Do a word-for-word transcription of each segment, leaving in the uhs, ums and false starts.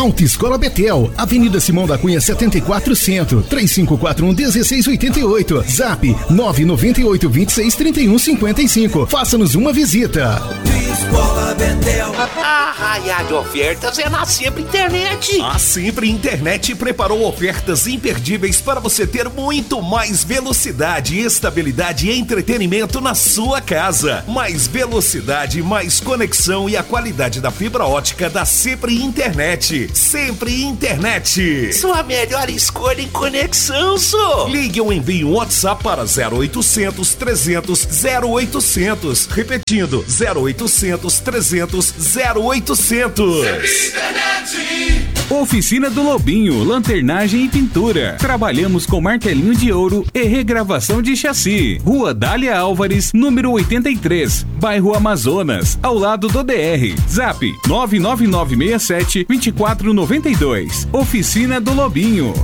Autoescola Betel, Avenida Simão da Cunha setenta e quatro Centro, três cinco quatro um, um seis oito oito, Zap nove nove oito, dois seis, três um cinco cinco. Faça-nos uma visita. Autoescola Betel. A raia de ofertas é na Sempre Internet. A Sempre Internet preparou ofertas imperdíveis para você ter muito mais velocidade, estabilidade e entretenimento na sua casa. Mais velocidade, mais conexão e a qualidade da fibra ótica da Sempre Internet. Sempre Internet. Sua melhor escolha em conexão, só. Ligue ou envie um WhatsApp para zero oitocentos, trezentos, zero oitocentos. Repetindo, zero oitocentos, trezentos, zero oitocentos. Sempre Internet. Oficina do Lobinho, lanternagem e pintura. Trabalhamos com martelinho de ouro e regravação de chassi. Rua Dália Álvares, número oitenta e três, bairro Amazonas, ao lado do D R. Zap nove nove nove seis sete, dois quatro nove dois. Oficina do Lobinho.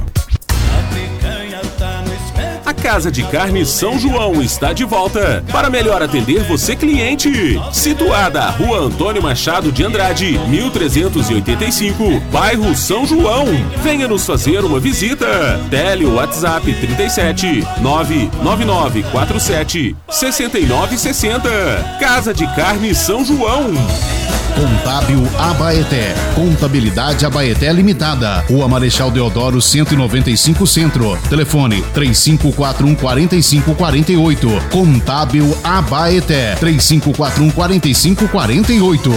A Casa de Carne São João está de volta para melhor atender você, cliente. Situada à Rua Antônio Machado de Andrade, mil trezentos e oitenta e cinco, bairro São João. Venha nos fazer uma visita. Tele WhatsApp trinta e sete, nove nove nove quatro sete, seis nove seis zero. Casa de Carne São João. Contábil Abaeté, Contabilidade Abaeté Limitada, Rua Marechal Deodoro cento e noventa e cinco Centro, telefone três cinco quatro um, quatro cinco quatro oito, Contábil Abaeté, três cinco quatro um, quatro cinco quatro oito.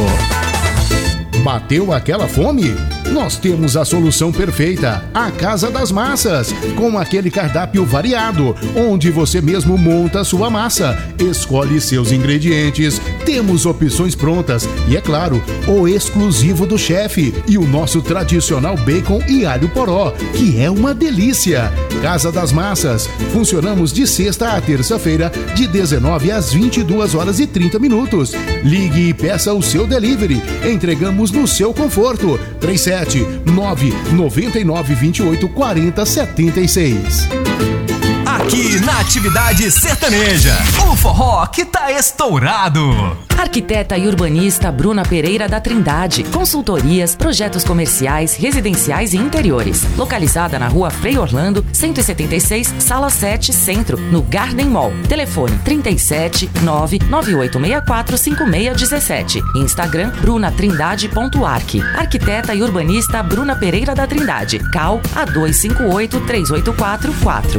Bateu aquela fome? Nós temos a solução perfeita, a Casa das Massas, com aquele cardápio variado, onde você mesmo monta a sua massa, escolhe seus ingredientes, temos opções prontas e, é claro, o exclusivo do chefe e o nosso tradicional bacon e alho poró, que é uma delícia. Casa das Massas, funcionamos de sexta a terça-feira, de dezenove às vinte e duas horas e trinta minutos. Ligue e peça o seu delivery, entregamos no seu conforto. três sete nove nove nove, dois oito, quatro zero sete seis. Aqui na Atividade Sertaneja, o forró que tá estourado. Arquiteta e urbanista Bruna Pereira da Trindade. Consultorias, projetos comerciais, residenciais e interiores. Localizada na Rua Frei Orlando, cento e setenta e seis, Sala sete, Centro, no Garden Mall. Telefone trinta e sete, nove nove oito seis quatro, cinco seis um sete. Instagram brunatrindade.arc. Arquiteta e urbanista Bruna Pereira da Trindade. Cal A dois cinco oito, três oito quatro quatro.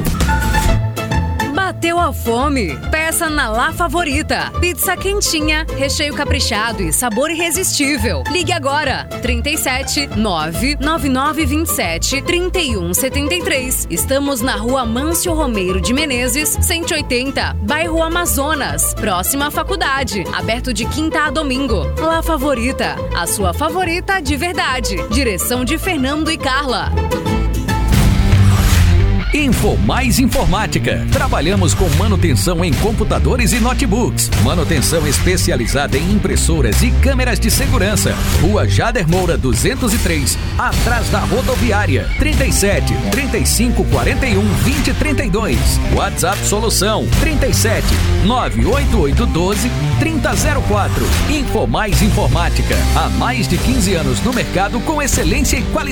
Bateu a fome? Peça na La Favorita. Pizza quentinha, recheio caprichado e sabor irresistível. Ligue agora, trinta e sete, nove nove nove dois sete, três um sete três. Estamos na Rua Mâncio Romeiro de Menezes, cento e oitenta, bairro Amazonas, próxima à faculdade. Aberto de quinta a domingo. La Favorita, a sua favorita de verdade. Direção de Fernando e Carla. Info Mais Informática. Trabalhamos com manutenção em computadores e notebooks. Manutenção especializada em impressoras e câmeras de segurança. Rua Jader Moura duzentos e três, atrás da rodoviária. trinta e sete, trinta e cinco, quarenta e um, vinte, trinta e dois. WhatsApp Solução trinta e sete, nove oito oito um dois, trinta zero quatro. Info Mais Informática. Há mais de quinze anos no mercado com excelência e qualidade.